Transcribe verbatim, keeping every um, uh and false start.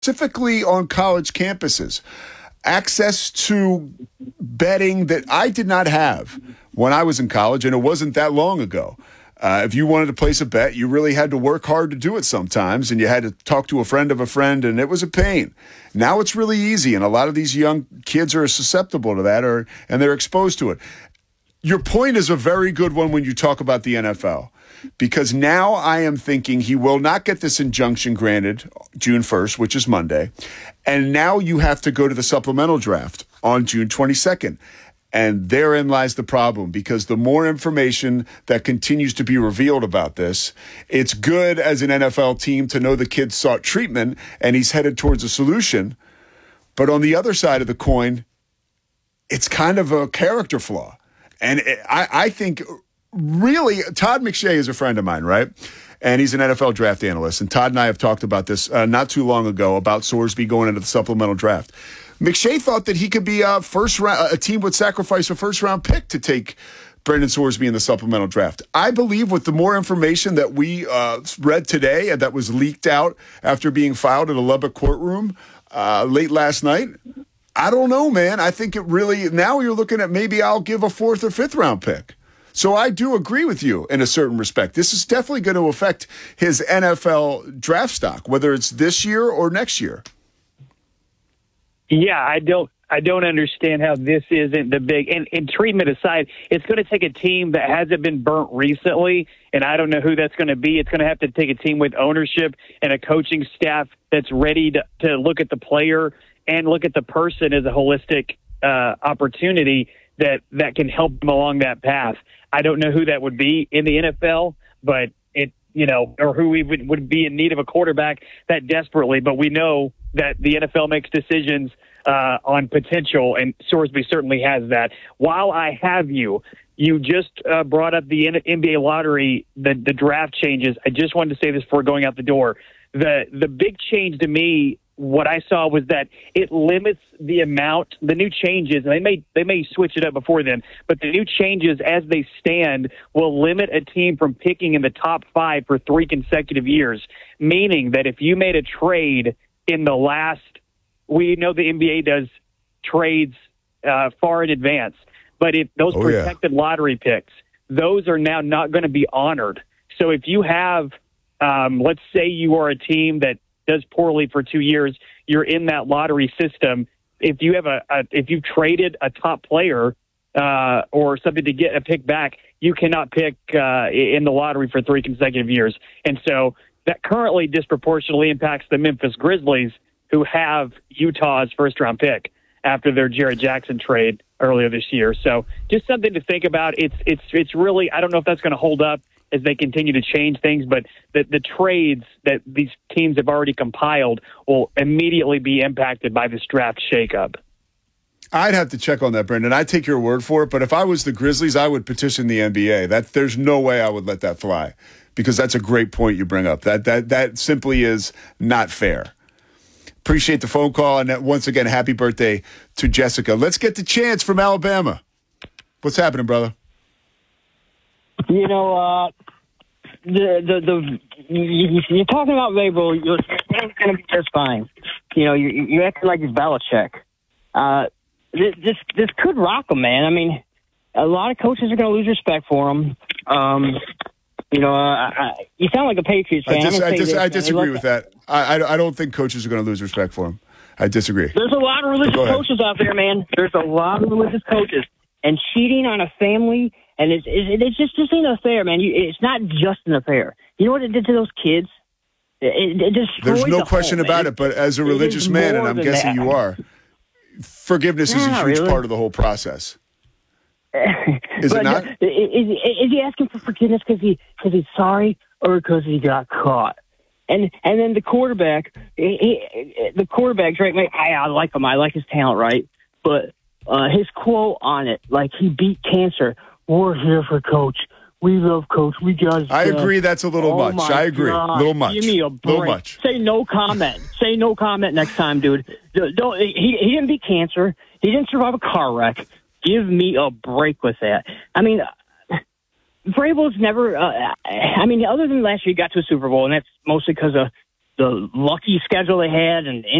specifically on college campuses, access to betting that I did not have when I was in college, and it wasn't that long ago. Uh, if you wanted to place a bet, you really had to work hard to do it sometimes, and you had to talk to a friend of a friend, and it was a pain. Now it's really easy, and a lot of these young kids are susceptible to that, or and they're exposed to it. Your point is a very good one when you talk about the N F L, because now I am thinking he will not get this injunction granted June first, which is Monday, and now you have to go to the supplemental draft on June twenty-second. And therein lies the problem, because the more information that continues to be revealed about this, it's good as an N F L team to know the kid sought treatment and he's headed towards a solution. But on the other side of the coin, it's kind of a character flaw. And I, I think really, Todd McShay is a friend of mine, right? And he's an N F L draft analyst. And Todd and I have talked about this uh, not too long ago about Sorsby going into the supplemental draft. McShay thought that he could be a first round, a team would sacrifice a first round pick to take Brendan Sorsby in the supplemental draft. I believe with the more information that we uh, read today and that was leaked out after being filed in a Lubbock courtroom uh, late last night, I don't know, man. I think it really, now you're looking at maybe I'll give a fourth or fifth round pick. So I do agree with you in a certain respect. This is definitely going to affect his N F L draft stock, whether it's this year or next year. Yeah, I don't I don't understand how this isn't the big, and, and treatment aside, it's going to take a team that hasn't been burnt recently, and I don't know who that's going to be. It's going to have to take a team with ownership and a coaching staff that's ready to, to look at the player and look at the person as a holistic uh, opportunity that, that can help them along that path. I don't know who that would be in the N F L, but it, you know, or who we would, would be in need of a quarterback that desperately, but we know that the N F L makes decisions uh, on potential, and Sorsby certainly has that. While I have you, you just uh, brought up the N B A lottery, the, the draft changes. I just wanted to say this before going out the door. The the big change to me, what I saw was that it limits the amount, the new changes, and they may they may switch it up before then, but the new changes as they stand will limit a team from picking in the top five for three consecutive years, meaning that if you made a trade in the last, we know the N B A does trades uh, far in advance, but if those oh, protected yeah. lottery picks, those are now not going to be honored. So if you have, um, let's say you are a team that does poorly for two years, you're in that lottery system. If you have a, a if you've traded a top player uh, or something to get a pick back, you cannot pick uh, in the lottery for three consecutive years. And so that currently disproportionately impacts the Memphis Grizzlies, who have Utah's first-round pick after their Jarrett Jackson trade earlier this year. So just something to think about. It's it's it's really, I don't know if that's going to hold up as they continue to change things, but the, the trades that these teams have already compiled will immediately be impacted by this draft shakeup. I'd have to check on that, Brendan. I take your word for it, but if I was the Grizzlies, I would petition the N B A. That there's no way I would let that fly, because that's a great point you bring up. That that that simply is not fair. Appreciate the phone call, and once again, happy birthday to Jessica. Let's get to Chance from Alabama. What's happening, brother? You know, uh, the the the you're talking about Vrabel. You're going to be just fine. You know, you you acting like it's Belichick. Uh, this this this could rock him, man. I mean, a lot of coaches are going to lose respect for him. Um, you know, uh, I, you sound like a Patriots fan. I, dis- I, dis- this, I disagree with that. I, I I don't think coaches are going to lose respect for him. I disagree. There's a lot of religious coaches out there, man. There's a lot of religious coaches, and cheating on a family. And it's, it's, it's just this ain't a affair, man. You, it's not just an affair. You know what it did to those kids? It, it destroyed There's no the question home, about man. it, but as a religious man, and I'm guessing that. you are, forgiveness is nah, a huge really. part of the whole process. Is but it not? Is, is, is he asking for forgiveness because he, cause he's sorry or because he got caught? And and then the quarterback, he, he, the quarterback's right. I, I like him. I like his talent, right? But uh, his quote on it, like he beat cancer. We're here for Coach. We love Coach. We got. I agree. That's a little oh much. I agree. God. A little much. Give me a break. Little much. Say no comment. Say no comment next time, dude. Don't. He he didn't beat cancer. He didn't survive a car wreck. Give me a break with that. I mean, Vrabel's never. Uh, I mean, other than last year, he got to a Super Bowl, and that's mostly because of the lucky schedule they had and